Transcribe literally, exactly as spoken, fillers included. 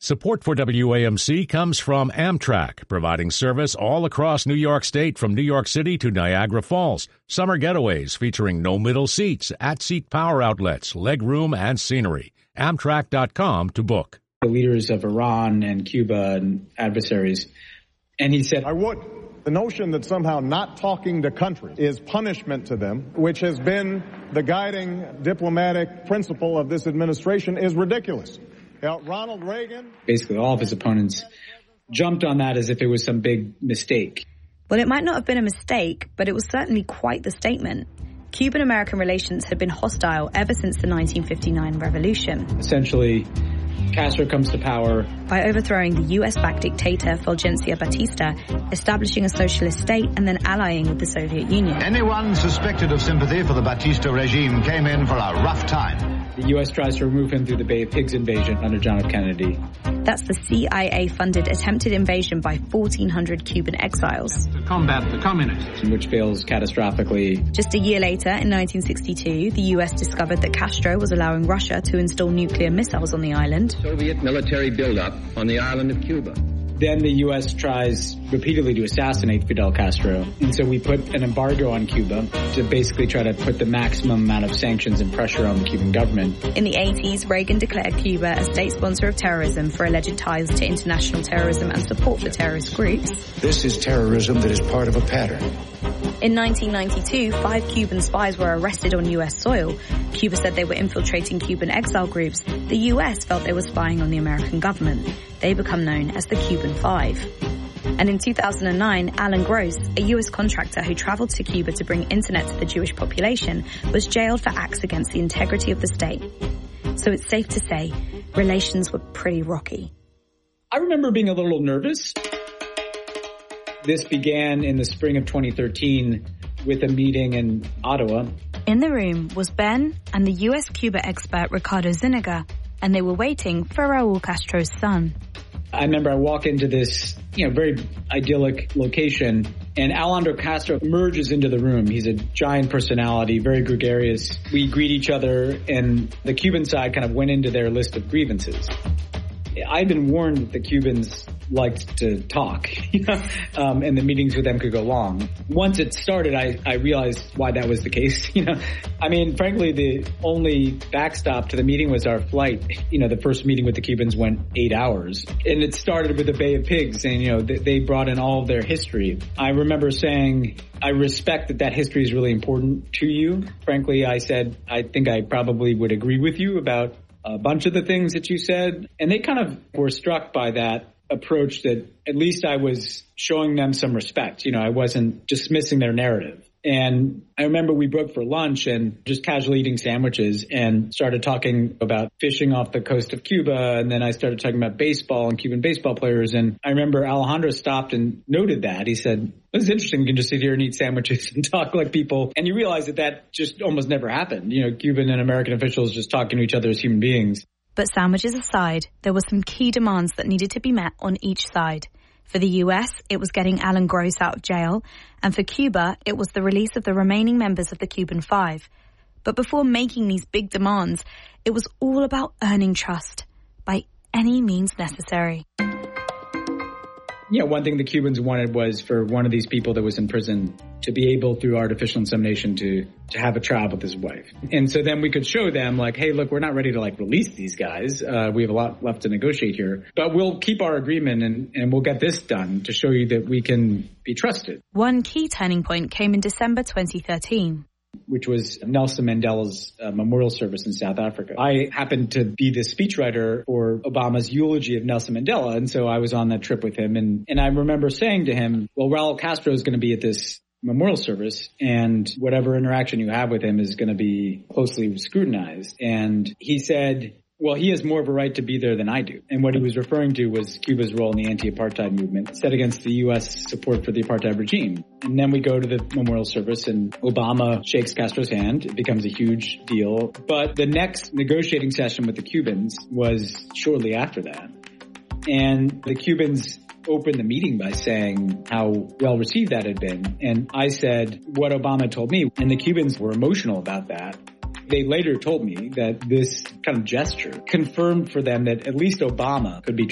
Support for W A M C comes from Amtrak, providing service all across New York State from New York City to Niagara Falls. Summer getaways featuring no middle seats, at-seat power outlets, legroom, and scenery. Amtrak dot com to book. The leaders of Iran and Cuba and adversaries. And he said, I would. The notion that somehow not talking to countries is punishment to them, which has been the guiding diplomatic principle of this administration, is ridiculous. Now, Ronald Reagan... Basically, all of his opponents jumped on that as if it was some big mistake. Well, it might not have been a mistake, but it was certainly quite the statement. Cuban-American relations had been hostile ever since the nineteen fifty-nine revolution. Essentially, Castro comes to power by overthrowing the U S-backed dictator Fulgencio Batista, establishing a socialist state, and then allying with the Soviet Union. Anyone suspected of sympathy for the Batista regime came in for a rough time. The U S tries to remove him through the Bay of Pigs invasion under John F. Kennedy. That's the C I A-funded attempted invasion by fourteen hundred Cuban exiles. To combat the communists. Which fails catastrophically. Just a year later, in nineteen sixty-two, the U S discovered that Castro was allowing Russia to install nuclear missiles on the island. Soviet military buildup on the island of Cuba. Then the U S tries repeatedly to assassinate Fidel Castro. And so we put an embargo on Cuba to basically try to put the maximum amount of sanctions and pressure on the Cuban government. In the eighties, Reagan declared Cuba a state sponsor of terrorism for alleged ties to international terrorism and support for terrorist groups. This is terrorism that is part of a pattern. In nineteen ninety-two, five Cuban spies were arrested on U S soil. Cuba said they were infiltrating Cuban exile groups. The U S felt they were spying on the American government. They become known as the Cuban Five. And in two thousand nine, Alan Gross, a U S contractor who traveled to Cuba to bring internet to the Jewish population, was jailed for acts against the integrity of the state. So it's safe to say, relations were pretty rocky. I remember being a little nervous. This began in the spring of twenty thirteen with a meeting in Ottawa. In the room was Ben and the U S-Cuba expert Ricardo Zuniga, and they were waiting for Raul Castro's son. I remember I walk into this, you know, very idyllic location, and Alejandro Castro emerges into the room. He's a giant personality, very gregarious. We greet each other, and the Cuban side kind of went into their list of grievances. I'd been warned that the Cubans liked to talk, you know, um, and the meetings with them could go long. Once it started, I, I realized why that was the case. You know, I mean, frankly, the only backstop to the meeting was our flight. You know, the first meeting with the Cubans went eight hours, and it started with the Bay of Pigs, and you know, they, they brought in all of their history. I remember saying, I respect that that history is really important to you. Frankly, I said, I think I probably would agree with you about a bunch of the things that you said. And they kind of were struck by that approach, that at least I was showing them some respect. You know, I wasn't dismissing their narrative. And I remember we broke for lunch and just casually eating sandwiches and started talking about fishing off the coast of Cuba. And then I started talking about baseball and Cuban baseball players. And I remember Alejandro stopped and noted that. He said, "This is interesting. You can just sit here and eat sandwiches and talk like people." And you realize that that just almost never happened. You know, Cuban and American officials just talking to each other as human beings. But sandwiches aside, there were some key demands that needed to be met on each side. For the U S, it was getting Alan Gross out of jail, and for Cuba, it was the release of the remaining members of the Cuban Five. But before making these big demands, it was all about earning trust by any means necessary. Yeah, one thing the Cubans wanted was for one of these people that was in prison to be able, through artificial insemination, to, to have a child with his wife. And so then we could show them, like, hey, look, we're not ready to, like, release these guys. Uh, we have a lot left to negotiate here. But we'll keep our agreement and, and we'll get this done to show you that we can be trusted. One key turning point came in December twenty thirteen. Which was Nelson Mandela's uh, memorial service in South Africa. I happened to be the speechwriter for Obama's eulogy of Nelson Mandela, and so I was on that trip with him. And, and I remember saying to him, well, Raul Castro is going to be at this memorial service, and whatever interaction you have with him is going to be closely scrutinized. And he said, well, he has more of a right to be there than I do. And what he was referring to was Cuba's role in the anti-apartheid movement set against the U S support for the apartheid regime. And then we go to the memorial service and Obama shakes Castro's hand. It becomes a huge deal. But the next negotiating session with the Cubans was shortly after that. And the Cubans opened the meeting by saying how well received that had been. And I said what Obama told me, and the Cubans were emotional about that. They later told me that this kind of gesture confirmed for them that at least Obama could be